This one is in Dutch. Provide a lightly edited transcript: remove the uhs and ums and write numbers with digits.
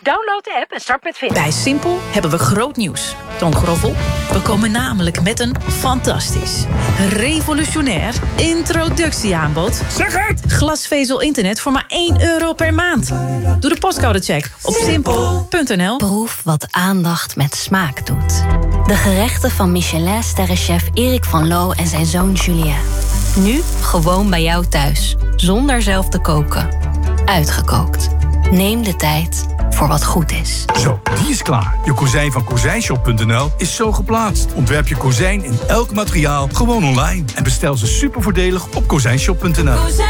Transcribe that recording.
Download de app en start met vinden. Bij Simpel hebben we groot nieuws. Toon Groffel, we komen namelijk met een fantastisch, revolutionair introductieaanbod. Zeg het! Glasvezel-internet voor maar €1 per maand. Doe de postcodecheck op simpel.nl. Proef wat aandacht met smaak doet. De gerechten van Michelin-sterrenchef Erik van Loo en zijn zoon Julien. Nu gewoon bij jou thuis, zonder zelf te koken. Uitgekookt. Neem de tijd voor wat goed is. Zo, die is klaar. Je kozijn van kozijnshop.nl is zo geplaatst. Ontwerp je kozijn in elk materiaal gewoon online. En bestel ze super voordelig op kozijnshop.nl.